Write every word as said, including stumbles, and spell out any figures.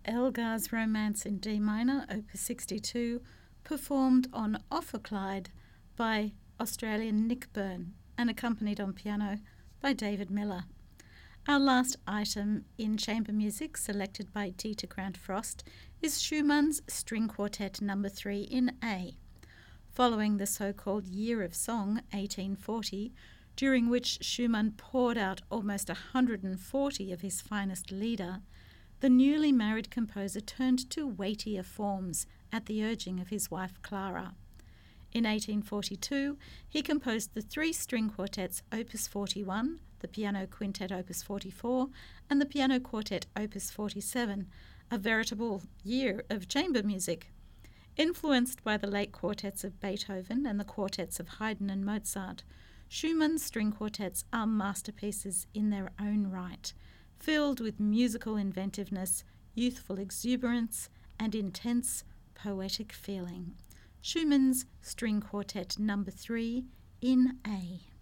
Elgar's Romance in D minor, opus sixty-two, performed on Ophicleide by Australian Nick Byrne and accompanied on piano by David Miller. Our last item in chamber music, selected by Dieter Grant Frost, is Schumann's String Quartet number three in A. Following the so-called Year of Song, eighteen forty, during which Schumann poured out almost one hundred forty of his finest Lieder, the newly married composer turned to weightier forms at the urging of his wife Clara. In eighteen forty-two, he composed the three string quartets opus forty-one, the piano quintet opus forty-four, and the piano quartet opus forty-seven, a veritable year of chamber music. Influenced by the late quartets of Beethoven and the quartets of Haydn and Mozart, Schumann's string quartets are masterpieces in their own right, filled with musical inventiveness, youthful exuberance, and intense poetic feeling. Schumann's String Quartet number three in A.